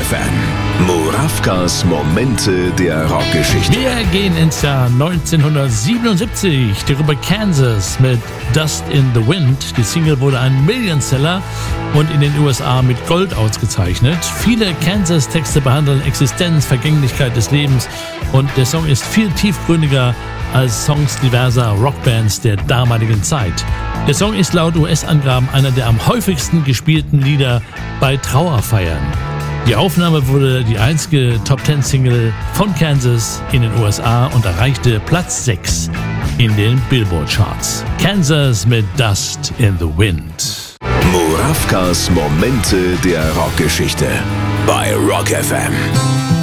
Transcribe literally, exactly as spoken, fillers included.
F M. Murawkas Momente der Rockgeschichte. Wir gehen ins Jahr neunzehnhundertsiebenundsiebzig. Die Gruppe Kansas mit Dust in the Wind. Die Single wurde ein Millionseller und in den U S A mit Gold ausgezeichnet. Viele Kansas-Texte behandeln Existenz, Vergänglichkeit des Lebens und der Song ist viel tiefgründiger als Songs diverser Rockbands der damaligen Zeit. Der Song ist laut U S-Angaben einer der am häufigsten gespielten Lieder bei Trauerfeiern. Die Aufnahme wurde die einzige Top-Ten-Single von Kansas in den U S A und erreichte Platz sechs in den Billboard-Charts. Kansas mit Dust in the Wind. Murawkas Momente der Rockgeschichte bei Rock F M.